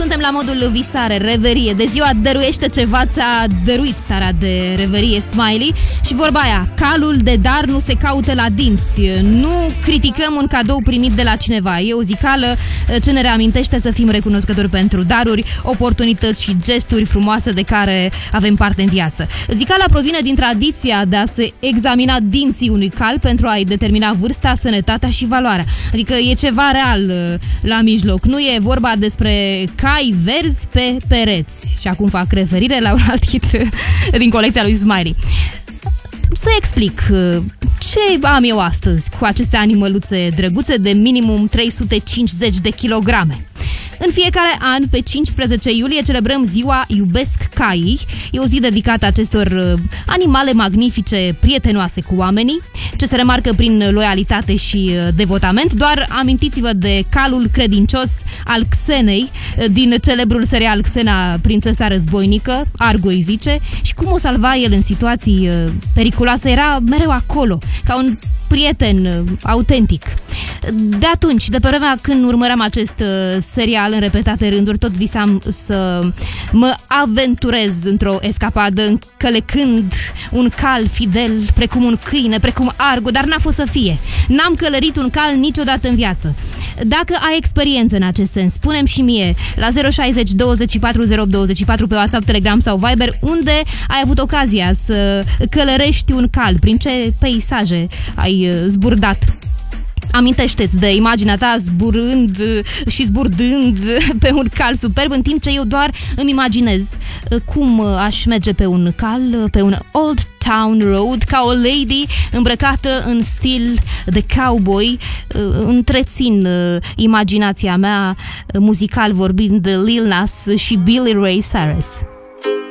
Suntem la modul visare, reverie. De ziua dăruiește ceva, ți-a dăruit starea de reverie Smiley. Și vorba aia, calul de dar nu se caută la dinți. Nu criticăm un cadou primit de la cineva. E o zicală ce ne reamintește să fim recunoscători pentru daruri, oportunități și gesturi frumoase de care avem parte în viață. Zicala provine din tradiția de a se examina dinții unui cal pentru a-i determina vârsta, sănătatea și valoarea. Adică e ceva real la mijloc. Nu e vorba despre cai verzi pe pereți. Și acum fac referire la un alt hit din colecția lui Smiley. Să explic ce am eu astăzi cu aceste animăluțe drăguțe de minimum 350 de kilograme. În fiecare an, pe 15 iulie, celebrăm ziua Iubesc Caii. E o zi dedicată acestor animale magnifice, prietenoase cu oamenii, ce se remarcă prin loialitate și devotament. Doar amintiți-vă de calul credincios al Xenei, din celebrul serial Xena, prințesa războinică, Argo îi zice, și cum o salva el în situații periculoase. Era mereu acolo, ca un prieten autentic. De atunci, de pe vremea când urmăream acest serial în repetate rânduri, tot visam să mă aventurez într-o escapadă încălecând un cal fidel, precum un câine, precum Argo, dar n-a fost să fie. N-am călărit un cal niciodată în viață. Dacă ai experiență în acest sens, spune-mi și mie la 060 24 08 24 pe WhatsApp, Telegram sau Viber, unde ai avut ocazia să călărești un cal, prin ce peisaje ai zburdat. Amintește-ți de imaginea ta zburând și zburdând pe un cal superb, în timp ce eu doar îmi imaginez cum aș merge pe un cal, pe un Old Town Road, ca o lady îmbrăcată în stil de cowboy. Întrețin imaginația mea muzical vorbind de Lil Nas și Billy Ray Cyrus.